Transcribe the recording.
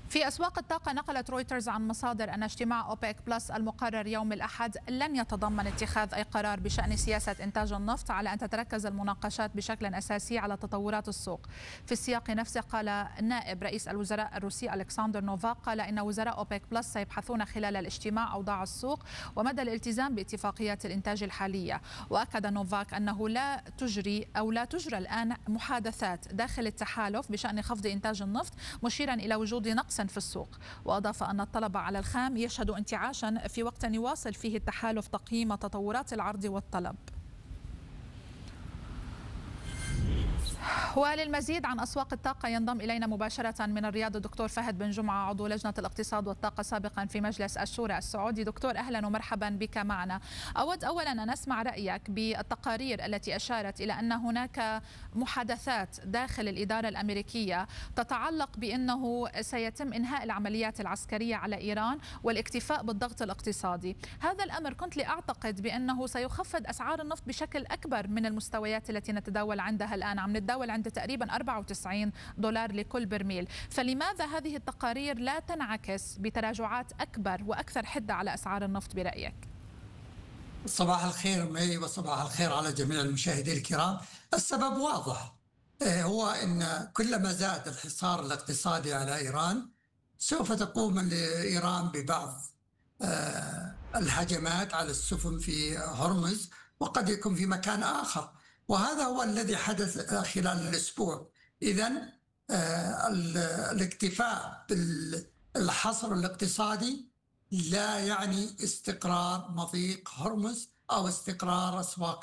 في أسواق الطاقة نقلت رويترز عن مصادر أن اجتماع أوبيك بلس المقرر يوم الأحد لن يتضمن اتخاذ أي قرار بشأن سياسة إنتاج النفط، على أن تتركز المناقشات بشكل أساسي على تطورات السوق. في السياق نفسه قال نائب رئيس الوزراء الروسي ألكسندر نوفاك قال إن وزراء أوبيك بلس سيبحثون خلال الاجتماع أوضاع السوق ومدى الالتزام باتفاقيات الإنتاج الحالية. وأكد نوفاك أنه لا تجرى الآن محادثات داخل التحالف بشأن خفض إنتاج النفط، مشيرا إلى وجود نقص في السوق. وأضاف أن الطلب على الخام يشهد انتعاشا في وقت يواصل فيه التحالف تقييم تطورات العرض والطلب. وللمزيد عن أسواق الطاقة ينضم إلينا مباشرة من الرياض الدكتور فهد بن جمعة، عضو لجنة الاقتصاد والطاقة سابقا في مجلس الشورى السعودي. دكتور أهلا ومرحبا بك معنا. أود أولا أن أسمع رأيك بالتقارير التي أشارت إلى أن هناك محادثات داخل الإدارة الأمريكية تتعلق بأنه سيتم إنهاء العمليات العسكرية على إيران والاكتفاء بالضغط الاقتصادي. هذا الأمر كنت لأعتقد بأنه سيخفض أسعار النفط بشكل أكبر من المستويات التي نتداول عندها الآن، عم نتداول عند تقريبا 94 دولار لكل برميل. فلماذا هذه التقارير لا تنعكس بتراجعات أكبر وأكثر حدة على أسعار النفط برأيك؟ صباح الخير مي، وصباح الخير على جميع المشاهدين الكرام. السبب واضح، هو أن كلما زاد الحصار الاقتصادي على إيران سوف تقوم إيران ببعض الهجمات على السفن في هرمز، وقد يكون في مكان آخر، وهذا هو الذي حدث خلال الأسبوع. إذن الاكتفاء بالحصر الاقتصادي لا يعني استقرار مضيق هرمز أو استقرار أسواق